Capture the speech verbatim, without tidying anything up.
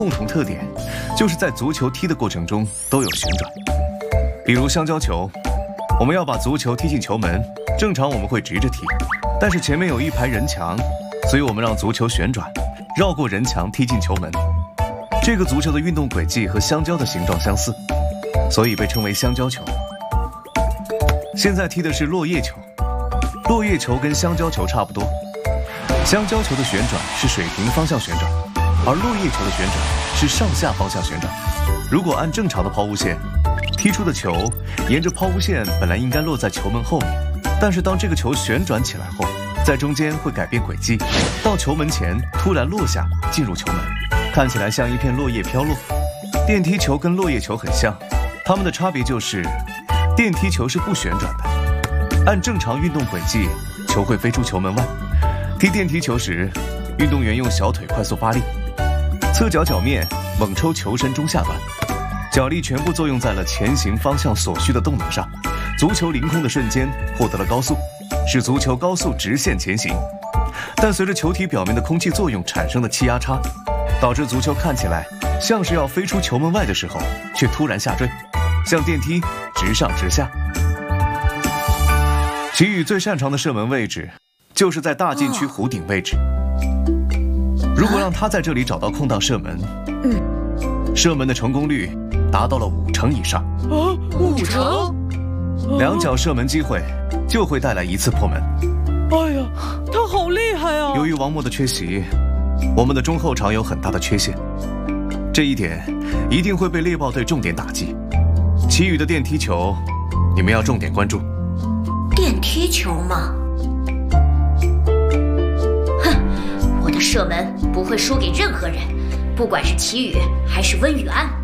共同特点就是在足球踢的过程中都有旋转。比如香蕉球，我们要把足球踢进球门，正常我们会直着踢，但是前面有一排人墙，所以我们让足球旋转，绕过人墙踢进球门。这个足球的运动轨迹和香蕉的形状相似，所以被称为香蕉球。现在踢的是落叶球，落叶球跟香蕉球差不多。香蕉球的旋转是水平方向旋转，而落叶球的旋转是上下方向旋转。如果按正常的抛物线，踢出的球沿着抛物线本来应该落在球门后面，但是当这个球旋转起来后，在中间会改变轨迹，到球门前突然落下，进入球门，看起来像一片落叶飘落。电梯球跟落叶球很像，它们的差别就是电梯球是不旋转的，按正常运动轨迹，球会飞出球门外。踢电梯球时，运动员用小腿快速发力，侧脚脚面猛抽球身中下段，脚力全部作用在了前行方向所需的动能上，足球凌空的瞬间获得了高速，使足球高速直线前行。但随着球体表面的空气作用产生的气压差，导致足球看起来像是要飞出球门外的时候，却突然下坠，像电梯直上直下。齐宇最擅长的射门位置就是在大禁区弧顶位置。如果让他在这里找到空档射门，嗯，射门的成功率达到了五成以上。 啊，五成！ 两脚射门机会就会带来一次破门。 哎呀，他好厉害啊！ 由于王默的缺席，我们的中后场有很大的缺陷，这一点一定会被猎豹队重点打击。其余的电梯球，你们要重点关注。 电梯球吗？射门不会输给任何人，不管是齐宇还是温雨安。